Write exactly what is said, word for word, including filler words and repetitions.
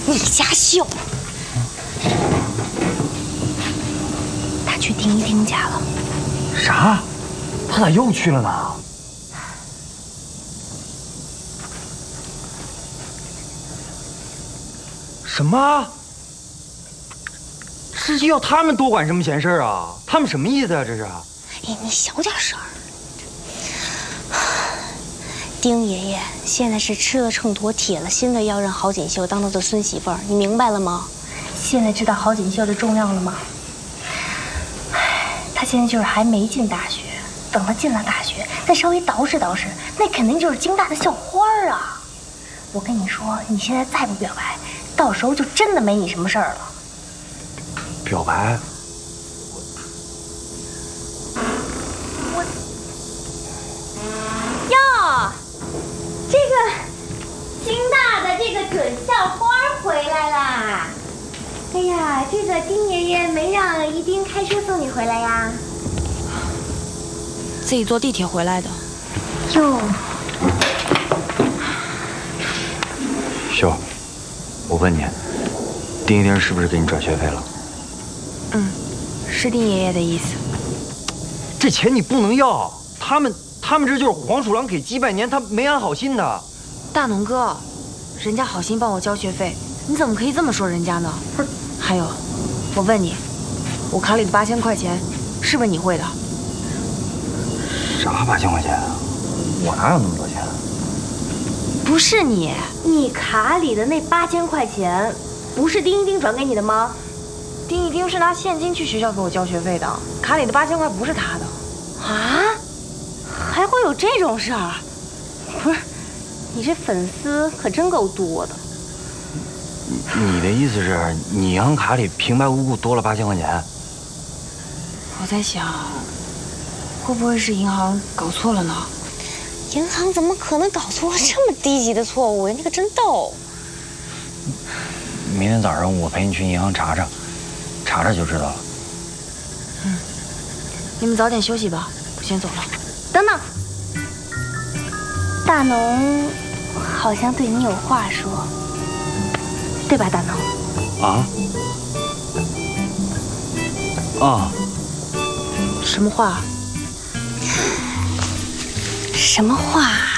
你瞎笑。他去丁一丁家了。 啥？他咋又去了呢？什么？这要他们多管什么闲事啊？他们什么意思啊？这是？ 哎，你小点声儿。丁爷爷现在是吃了秤砣，铁了心的要让郝锦绣当他的孙媳妇儿，你明白了吗？现在知道郝锦绣的重量了吗？他现在就是还没进大学，等他进了大学，再稍微捯饬捯饬，那肯定就是京大的校花啊！我跟你说，你现在再不表白，到时候就真的没你什么事儿了。 表白？ 我哟，这个京大的这个准校花回来啦！哎呀，这个丁爷爷没让一丁开车送你回来呀？ 自己坐地铁回来的。 哟， 秀，我问你，丁一丁是不是给你转学费了？ 嗯，是丁爷爷的意思。 这钱你不能要，他们他们这就是黄鼠狼给鸡拜年，他没安好心的。 大农哥，人家好心帮我交学费，你怎么可以这么说人家呢？不是，还有，我问你，我卡里的八千块钱是不是你汇的？ 啥八千块钱啊？我哪有那么多钱？ 不是你， 你卡里的那八千块钱，不是丁一丁转给你的吗？ 丁一丁是拿现金去学校给我交学费的，卡里的八千块不是他的。 啊？还会有这种事儿？不是，你这粉丝可真够多的。 你的意思是你银行卡里平白无故多了八千块钱？ 我在想，会不会是银行搞错了呢？ 银行怎么可能搞错这么低级的错误呀？你可真逗。 明天早上我陪你去银行查查，查查就知道了。 嗯，你们早点休息吧，我先走了。 等等，大农好像对你有话说，对吧，大农？ 啊？啊？ 什么话？ 什么话？